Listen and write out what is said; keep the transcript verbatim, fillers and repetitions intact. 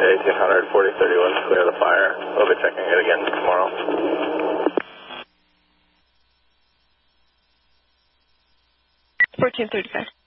eighteen hundred, forty thirty-one, clear the fire. We'll be checking it again tomorrow. fourteen thirty-five.